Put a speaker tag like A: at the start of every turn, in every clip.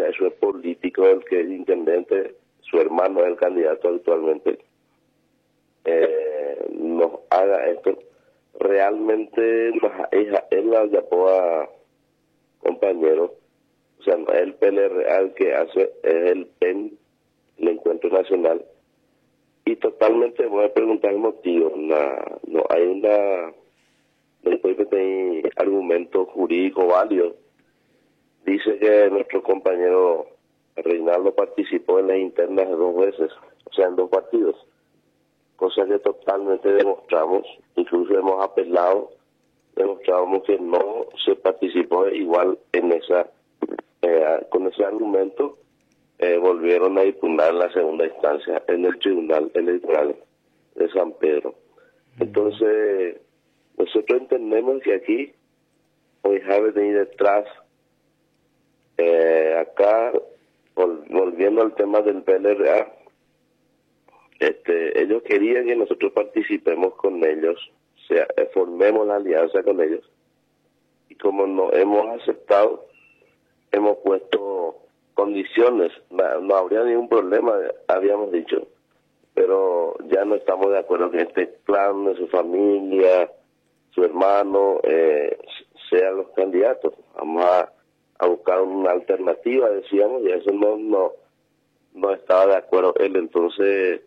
A: eso es político, el que es intendente, su hermano es el candidato actualmente, nos haga esto. Realmente él la llamó a compañeros, o sea, no es el PLRA el que hace, es el PEN, el Encuentro Nacional, y totalmente voy a preguntar el motivo. No hay después que tener argumento jurídico válido. Dice que nuestro compañero Reinaldo participó en las internas 2 veces, o sea, en 2 partidos, cosa que totalmente demostramos, incluso hemos apelado, demostramos que no se participó igual en esa, con ese argumento, volvieron a impugnar en la segunda instancia, en el Tribunal Electoral de San Pedro. Entonces, nosotros entendemos que aquí hoy Javier venir detrás, acá, volviendo al tema del PLRA, ellos querían que nosotros participemos con ellos, o sea, formemos la alianza con ellos, y como no hemos aceptado, hemos puesto condiciones, no habría ningún problema, habíamos dicho, pero ya no estamos de acuerdo que este clan de su familia, su hermano, sean los candidatos. Vamos a buscar una alternativa, decíamos, y eso no estaba de acuerdo él. Entonces,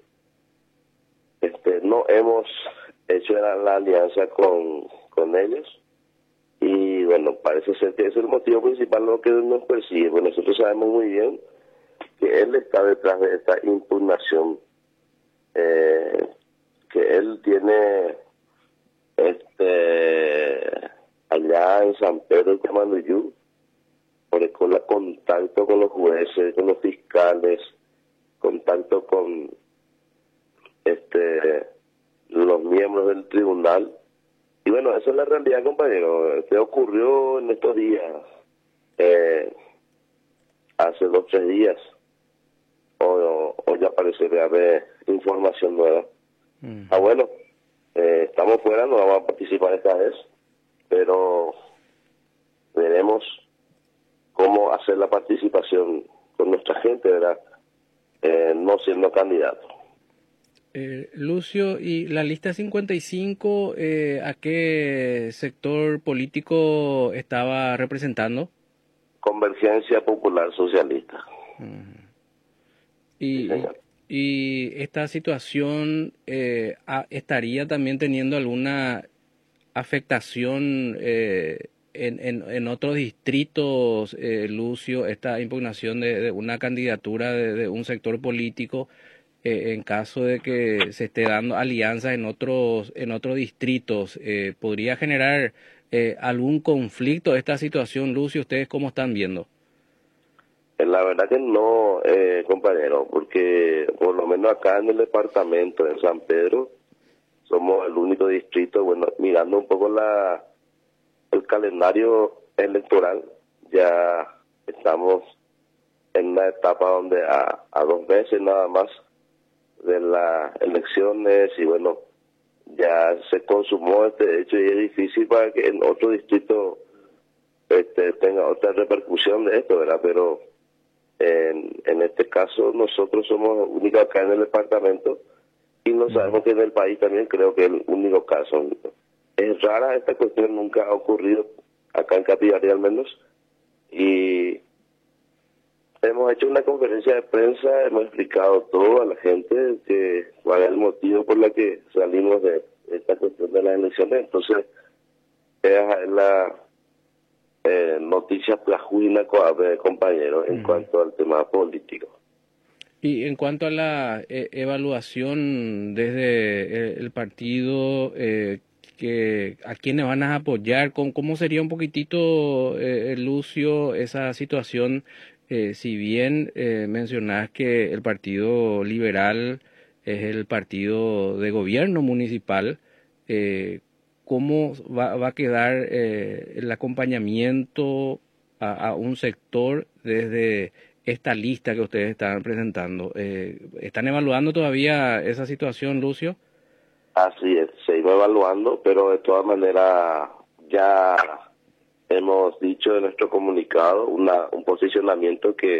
A: no hemos hecho la alianza con ellos, y bueno, parece ser que ese es el motivo principal lo que nos persigue. Pues nosotros sabemos muy bien que él está detrás de esta impugnación, que él tiene allá en San Pedro de Tamanuyú, con el contacto con los jueces, con los fiscales, contacto con los miembros del tribunal. Y bueno, esa es la realidad, compañero. ¿Qué ocurrió en estos días? Hace 2 o 3 días, o ya parece que haber información nueva. Bueno, estamos fuera, no vamos a participar esta vez, pero veremos cómo hacer la participación con nuestra gente, ¿verdad? No siendo candidato.
B: Lucio, ¿y la lista 55 a qué sector político estaba representando?
A: Convergencia Popular Socialista.
B: ¿Y esta situación estaría también teniendo alguna afectación en otros distritos, Lucio, esta impugnación de una candidatura de un sector político, en caso de que se esté dando alianzas en otros distritos? ¿Podría generar algún conflicto esta situación, Lucio? ¿Ustedes cómo están viendo?
A: La verdad que no, compañero, porque por lo menos acá en el departamento de San Pedro somos el único distrito, bueno, mirando un poco el calendario electoral, ya estamos en una etapa donde a 2 meses nada más de las elecciones, y bueno, ya se consumó este hecho, y es difícil para que en otro distrito tenga otra repercusión de esto, ¿verdad? Pero en este caso nosotros somos únicos acá en el departamento, y no sabemos que en el país también creo que es el único caso. Es rara esta cuestión, nunca ha ocurrido acá en Capital al menos, y hemos hecho una conferencia de prensa, hemos explicado todo a la gente cuál es el motivo por el que salimos de esta cuestión de las elecciones. Entonces, es la noticia plajuina, compañeros, en cuanto al tema político.
B: Y en cuanto a la evaluación desde el partido, ¿a quiénes van a apoyar? ¿Cómo sería un poquitito, Lucio, esa situación? Si bien mencionás que el Partido Liberal es el partido de gobierno municipal, ¿cómo va a quedar el acompañamiento a un sector desde esta lista que ustedes están presentando? ¿Están evaluando todavía esa situación, Lucio?
A: Así es, se iba evaluando, pero de todas maneras ya hemos dicho en nuestro comunicado un posicionamiento que